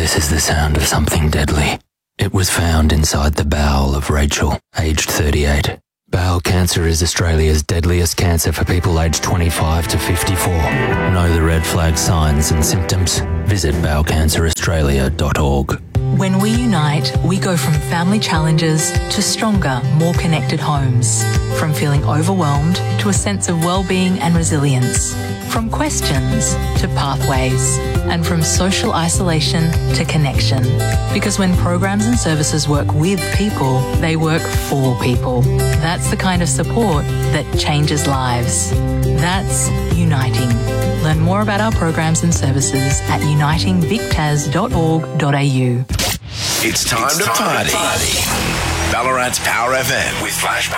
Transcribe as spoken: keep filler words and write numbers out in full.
This is the sound of something deadly. It was found inside the bowel of Rachel, aged thirty-eight. Bowel cancer is Australia's deadliest cancer for people aged twenty-five to fifty-four. Know the red flag signs and symptoms? Visit bowel cancer australia dot org. When we unite, we go from family challenges to stronger, more connected homes. From feeling overwhelmed to a sense of well-being and resilience. From questions to pathways. And from social isolation to connection. Because when programs and services work with people, they work for people. That's the kind of support that changes lives. That's Uniting. Learn more about our programs and services at uniting vic tas dot org dot a u. It's time, it's to, time party. to party. Ballarat's Power F M with Flashback.